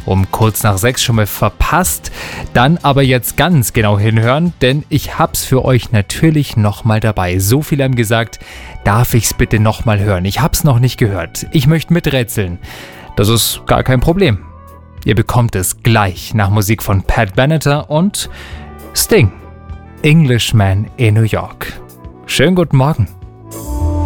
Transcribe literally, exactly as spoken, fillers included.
um kurz nach sechs schon mal verpasst. Dann aber jetzt ganz genau hinhören, denn ich hab's für euch natürlich nochmal dabei. So viele haben gesagt, darf ich's bitte nochmal hören? Ich hab's noch nicht gehört. Ich möchte miträtseln. Das ist gar kein Problem. Ihr bekommt es gleich nach Musik von Pat Benatar und Sting. Englishman in New York. Schönen guten Morgen.